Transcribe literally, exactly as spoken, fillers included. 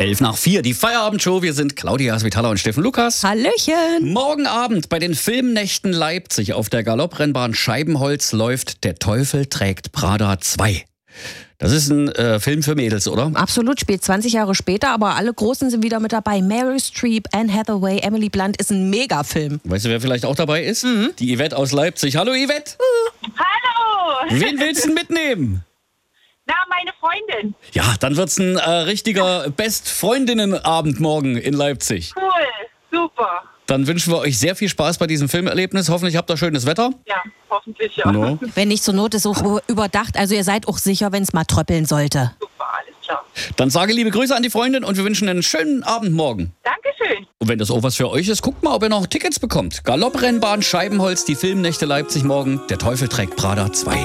Elf nach vier, die Feierabendshow. Wir sind Claudia Svitala und Steffen Lukas. Hallöchen. Morgen Abend bei den Filmnächten Leipzig auf der Galopprennbahn Scheibenholz läuft Der Teufel trägt Prada zwei. Das ist ein äh, Film für Mädels, oder? Absolut, spielt zwanzig Jahre später, aber alle Großen sind wieder mit dabei. Meryl Streep, Anne Hathaway, Emily Blunt, ist ein Megafilm. Weißt du, wer vielleicht auch dabei ist? Mhm. Die Yvette aus Leipzig. Hallo Yvette. Hallo! Wen willst du denn mitnehmen? Na, meine Freundin. Ja, dann wird's ein äh, richtiger Best-Freundinnen-Abend morgen in Leipzig. Cool, super. Dann wünschen wir euch sehr viel Spaß bei diesem Filmerlebnis. Hoffentlich habt ihr schönes Wetter. Ja, hoffentlich ja. No. Wenn nicht zur Not, ist auch überdacht. Also ihr seid auch sicher, wenn es mal tröppeln sollte. Super, alles klar. Dann sage liebe Grüße an die Freundin und wir wünschen einen schönen Abend morgen. Dankeschön. Und wenn das auch was für euch ist, guckt mal, ob ihr noch Tickets bekommt. Galopprennbahn Scheibenholz, die Filmnächte Leipzig morgen. Der Teufel trägt Prada zwei.